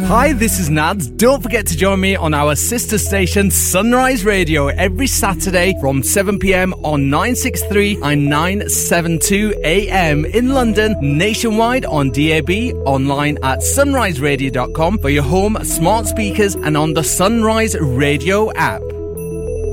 Hi, this is Nads. Don't forget to join me on our sister station Sunrise Radio every Saturday from 7pm on 963 and 972 AM in London, nationwide on DAB, online at sunriseradio.com for your home, smart speakers and on the Sunrise Radio app.